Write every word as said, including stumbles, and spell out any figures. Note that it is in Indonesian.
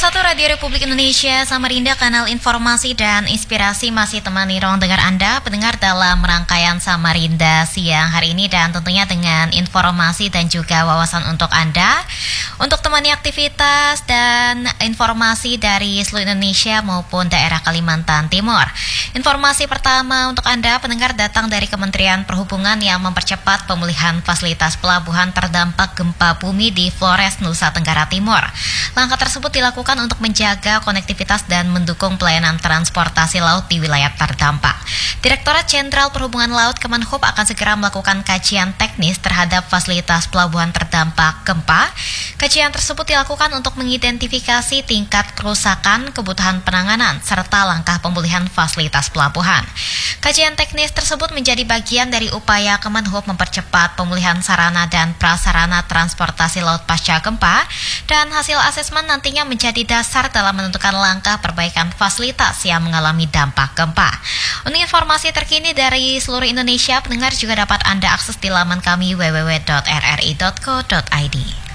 satu Radio Republik Indonesia Samarinda, kanal informasi dan inspirasi masih temani ruang dengar Anda, pendengar dalam rangkaian Samarinda siang hari ini, dan tentunya dengan informasi dan juga wawasan untuk Anda untuk temani aktivitas dan informasi dari seluruh Indonesia maupun daerah Kalimantan Timur. Informasi pertama untuk Anda, pendengar, datang dari Kementerian Perhubungan yang mempercepat pemulihan fasilitas pelabuhan terdampak gempa bumi di Flores, Nusa Tenggara Timur. Langkah tersebut dilakukan untuk menjaga konektivitas dan mendukung pelayanan transportasi laut di wilayah terdampak. Direktorat Jenderal Perhubungan Laut Kemenhub akan segera melakukan kajian teknis terhadap fasilitas pelabuhan terdampak gempa. Kajian tersebut dilakukan untuk mengidentifikasi tingkat kerusakan, kebutuhan penanganan, serta langkah pemulihan fasilitas pelabuhan. Kajian teknis tersebut menjadi bagian dari upaya Kemenhub mempercepat pemulihan sarana dan prasarana transportasi laut pasca gempa, dan hasil asesmen nantinya menjadi dasar dalam menentukan langkah perbaikan fasilitas yang mengalami dampak gempa. Untuk informasi terkini dari seluruh Indonesia, pendengar juga dapat Anda akses di laman kami w w w dot r r i dot co dot i d.